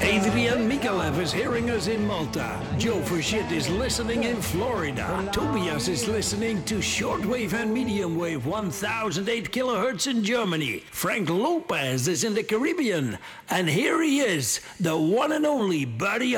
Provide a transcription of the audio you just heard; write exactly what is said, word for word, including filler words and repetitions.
Adrian Mikalev is hearing us in Malta. Joe Fashit is listening in Florida. Tobias is listening to shortwave and medium wave one thousand eight kilohertz in Germany. Frank Lopez is in the Caribbean. And here he is, the one and only Buddy